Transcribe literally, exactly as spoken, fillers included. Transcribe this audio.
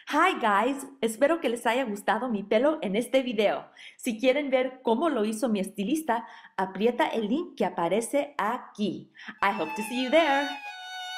Hi guys, espero que les haya gustado mi pelo en este video. Si quieren ver cómo lo hizo mi estilista, aprieta el link que aparece aquí. I hope to see you there.